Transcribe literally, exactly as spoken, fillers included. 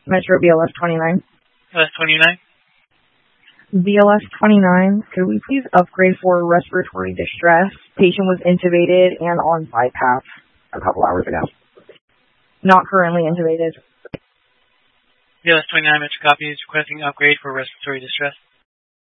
Metro B L S twenty-nine. B L S twenty-nine? B L S twenty-nine, could we please upgrade for respiratory distress? Patient was intubated and on BiPAP a couple hours ago. Not currently intubated. B L S twenty-nine, Metro copy is requesting upgrade for respiratory distress.